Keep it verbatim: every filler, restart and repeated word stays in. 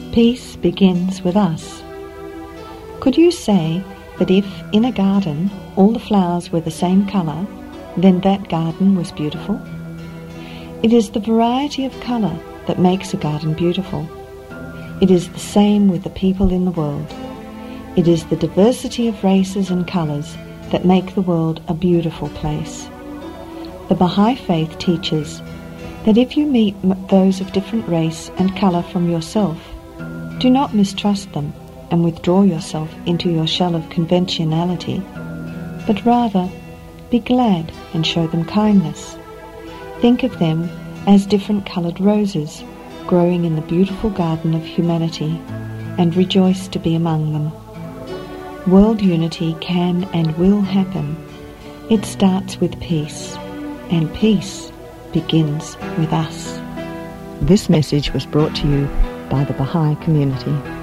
Peace begins with us. Could you say that if in a garden all the flowers were the same colour, then that garden was beautiful? It is the variety of colour that makes a garden beautiful. It is the same with the people in the world. It is the diversity of races and colours that make the world a beautiful place. The Baha'i Faith teaches that if you meet those of different race and colour from yourself, do not mistrust them and withdraw yourself into your shell of conventionality, but rather be glad and show them kindness. Think of them as different coloured roses growing in the beautiful garden of humanity, and rejoice to be among them. World unity can and will happen. It starts with peace, and peace begins with us. This message was brought to you by the Baha'i Community.